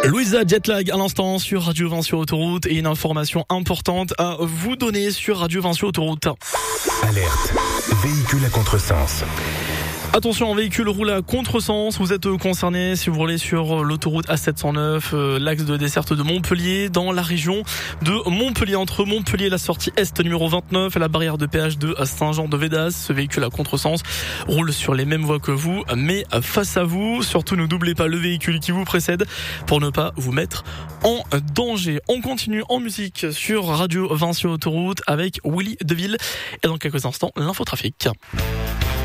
Louisa Jetlag à l'instant sur Radio 20 sur Autoroute et une information importante à vous donner sur Radio 20 sur Autoroute. Alerte, véhicule à contresens. Attention, un véhicule roule à contresens. Vous êtes concerné si vous roulez sur l'autoroute A709, l'axe de desserte de Montpellier, dans la région de Montpellier, entre Montpellier et la sortie est numéro 29 et la barrière de péage de Saint-Jean-de-Védas. Ce véhicule à contresens roule sur les mêmes voies que vous, mais face à vous. Surtout, ne doublez pas le véhicule qui vous précède pour ne pas vous mettre en danger. On continue en musique sur Radio 20 sur Autoroute avec Willy Deville et dans quelques instants, l'infotrafic.